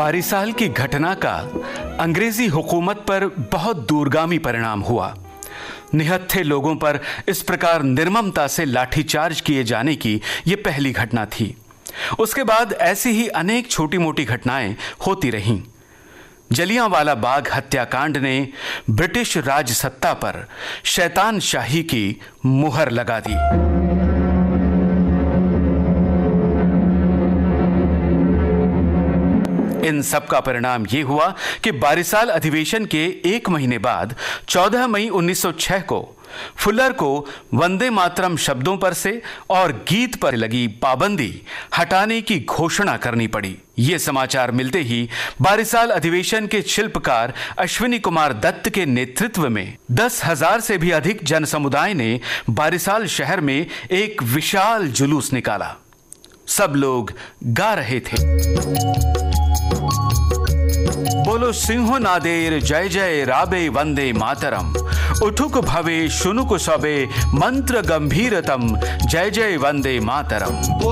बारिसाल की घटना का अंग्रेजी हुकूमत पर बहुत दूरगामी परिणाम हुआ। निहत्थे लोगों पर इस प्रकार निर्ममता से लाठीचार्ज किए जाने की यह पहली घटना थी। उसके बाद ऐसी ही अनेक छोटी मोटी घटनाएं होती रहीं। जलियांवाला बाग हत्याकांड ने ब्रिटिश राज सत्ता पर शैतान शाही की मुहर लगा दी। इन सब का परिणाम यह हुआ कि बारिसाल अधिवेशन के एक महीने बाद 14 मई 1906 को फुलर को वंदे मातरम शब्दों पर से और गीत पर लगी पाबंदी हटाने की घोषणा करनी पड़ी। ये समाचार मिलते ही बारिसाल अधिवेशन के शिल्पकार अश्विनी कुमार दत्त के नेतृत्व में 10,000 से भी अधिक जनसमुदाय ने बारिसाल शहर में एक विशाल जुलूस निकाला। सब लोग गा रहे थे, बोलो सिंह नादेर जय जय राबे वंदे मातरम, उठुक भवे शुनुक सबे मंत्र गंभीरतम जय जय वंदे मातरम।